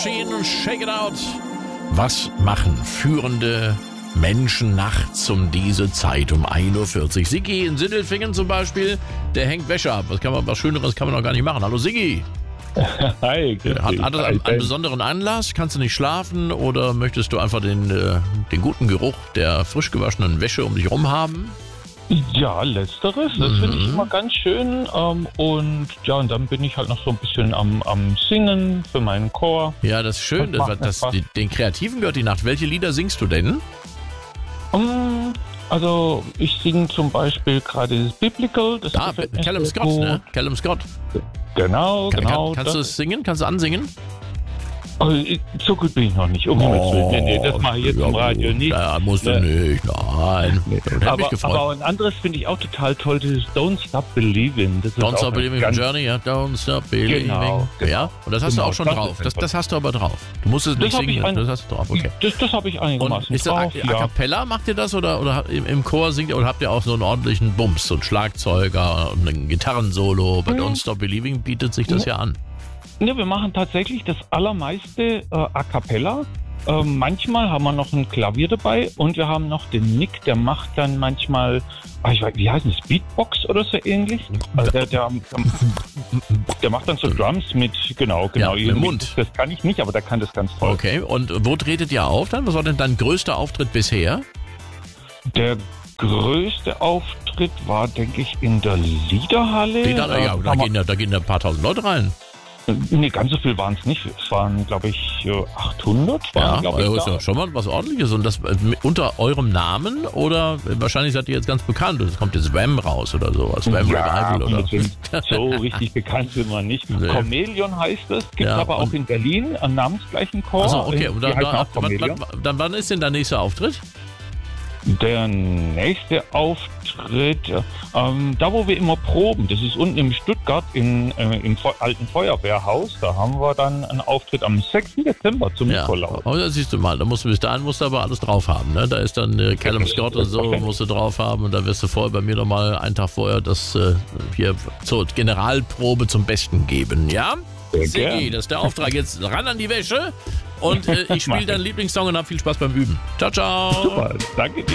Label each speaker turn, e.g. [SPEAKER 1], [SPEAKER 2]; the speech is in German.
[SPEAKER 1] Shake it out. Was machen führende Menschen nachts um diese Zeit um 1.40 Uhr? Siggi in Sindelfingen zum Beispiel, der hängt Wäsche ab. Was Schöneres kann man doch gar nicht machen. Hallo Siggi.
[SPEAKER 2] Hi.
[SPEAKER 1] Hat das einen besonderen Anlass? Kannst du nicht schlafen oder möchtest du einfach den guten Geruch der frisch gewaschenen Wäsche um dich rum haben?
[SPEAKER 2] Ja, letzteres, das finde ich immer ganz schön. Und dann bin ich halt noch so ein bisschen am Singen für meinen Chor.
[SPEAKER 1] Ja, das ist schön. Den Kreativen gehört die Nacht. Welche Lieder singst du denn?
[SPEAKER 2] Also ich singe zum Beispiel gerade das Biblical. Das
[SPEAKER 1] Callum Scott, ne? Callum Scott.
[SPEAKER 2] Genau.
[SPEAKER 1] Kannst du es singen? Kannst du ansingen?
[SPEAKER 2] So gut bin ich noch nicht. Nee, das mache ich jetzt im Radio nicht.
[SPEAKER 1] Ja, musst du nicht. Nein.
[SPEAKER 2] Aber ein anderes finde ich auch total toll. Das ist Don't Stop Believing.
[SPEAKER 1] Don't Stop Believing von Journey, ja. Don't Stop Believing.
[SPEAKER 2] Genau.
[SPEAKER 1] Ja, und das hast du auch schon drauf. Das hast du aber drauf. Du musst es nicht singen. Das hast du drauf, okay.
[SPEAKER 2] Das habe ich einigermaßen
[SPEAKER 1] ist das
[SPEAKER 2] drauf.
[SPEAKER 1] A Cappella, macht ihr das oder im Chor singt ihr oder habt ihr auch so einen ordentlichen Bums, so einen Schlagzeuger und ein Gitarrensolo? Bei Don't Stop Believing bietet sich das ja an.
[SPEAKER 2] Ja, wir machen tatsächlich das allermeiste a cappella. Manchmal haben wir noch ein Klavier dabei und wir haben noch den Nick, der macht dann manchmal, wie heißt das, Beatbox oder so ähnlich? Also der macht dann so Drums mit, genau.
[SPEAKER 1] Ja, mit dem Mund.
[SPEAKER 2] Das kann ich nicht, aber der kann das ganz toll.
[SPEAKER 1] Okay, und wo tretet ihr auf dann? Was war denn dein größter Auftritt bisher?
[SPEAKER 2] Der größte Auftritt war, denke ich, in der Liederhalle.
[SPEAKER 1] Da gehen ein paar tausend Leute rein.
[SPEAKER 2] Nee, ganz so viel waren es nicht. Es waren, glaube ich, 800.
[SPEAKER 1] Ist ja schon mal was Ordentliches. Und das unter eurem Namen oder wahrscheinlich seid ihr jetzt ganz bekannt. Es kommt jetzt Wham raus oder sowas. Wham Revival oder
[SPEAKER 2] so richtig bekannt sind wir nicht. Nee. Chameleon heißt es. Gibt aber auch in Berlin einen namensgleichen Chor.
[SPEAKER 1] Also okay. Und dann wann ist denn der nächste Auftritt?
[SPEAKER 2] Der nächste Auftritt, da wo wir immer proben, das ist unten in Stuttgart im alten Feuerwehrhaus. Da haben wir dann einen Auftritt am 6. Dezember zum Nikolaus.
[SPEAKER 1] Oh, das siehst du mal, bis dahin musst du aber alles drauf haben. Ne? Da ist dann Callum Scott und so, musst du drauf haben. Und da wirst du vorher bei mir nochmal einen Tag vorher das hier zur Generalprobe zum Besten geben, ja? Siggi, das ist der Auftrag. Jetzt ran an die Wäsche und ich spiele deinen Lieblingssong und hab viel Spaß beim Üben. Ciao, ciao.
[SPEAKER 2] Super, danke dir.